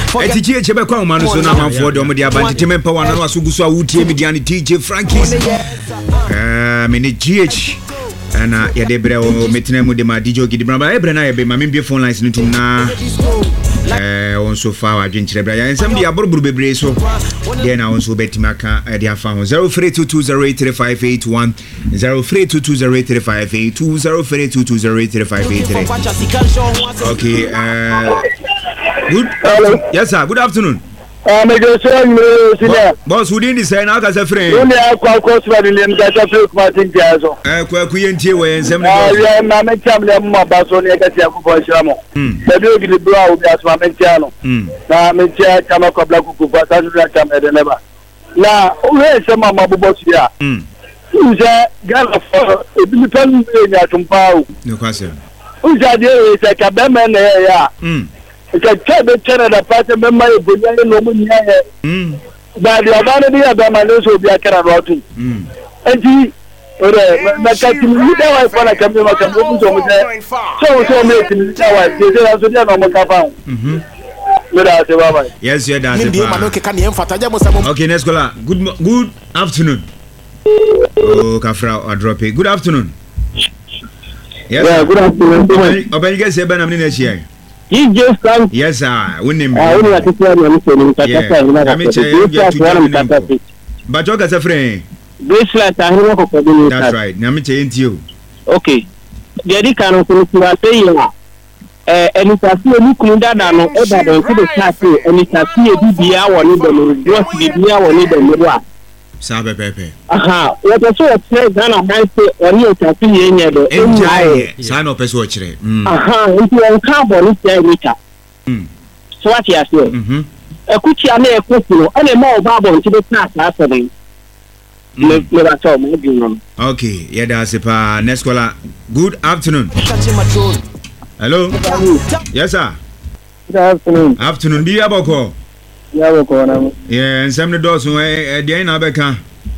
Etichi chebe kwa umanu so na manfo de omde aba entertainment power na waso guso a wutie media ne DJ Frankies mini GH ana ya de bre o metena mu de ma DJ Ogidi Bramba e bre na ye be ma me phone lines no tim na on so fa wa dwenkyere bra ya ensam de aboroboro bebre so de na on so betima ka de afa ho 0322083581 0322083582 0322083583. Okay, good. Hello. Yes sir, good afternoon. Boss, who didn't say now as a friend? Only I call Cosman in that I feel Martin Gazo. Quakuyentia way and some Mamma Basoni for Shamo. The beauty brow as Mamentiano. Now, Mentia Kamako Black Kupa, never. Now, where is some Mabu here? Who's a gal of a independent Tumpao? No question. Who's the idea is like a Beman area? Because Canada party member no money but the abandoned of my nose will be a carrot. And he yes, you're done. Okay, let's go. Good afternoon. Oh, Kafra or drop it. Good afternoon. Yes, good afternoon. Open you guys, I'm in here. Yes, sir. We name. But you guys are friend. That's right. You. Okay. Jadi kan say and it's a few kunda na no eba don to the cafe and it's a few bibia woni do just bibia woni do sabe pepe aha what so say Ghana man say oni o cafe yenye do enjoy sa no person o kire aha nti on carbon say meter so what you say ekuchi ana ekofuro ana ma obabo nti be pass afere me ba so mo bi no okay yeah that's it pa next caller. Good afternoon. Hello. Yes sir. Good afternoon. Afternoon. Be aboko. Yeah, aboko na. Yeah, and some doors e dey na beka.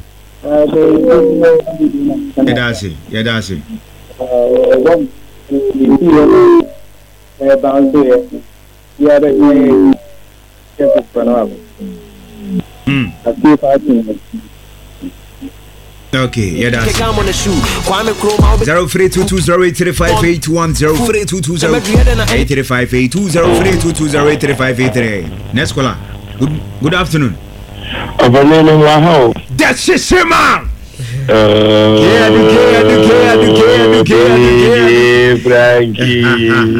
That's it. Yeah, that's it. Okay, yeah, that's 0322083581 0322083582 0322083583. Next caller. Good afternoon. That's it, man. Yeah, Frankie.